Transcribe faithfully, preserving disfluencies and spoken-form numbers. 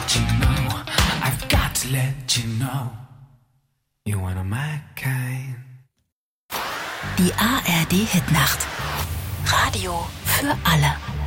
let you know, I've got to let you know, you're one of my kind. Die A R D Hitnacht. Radio für alle.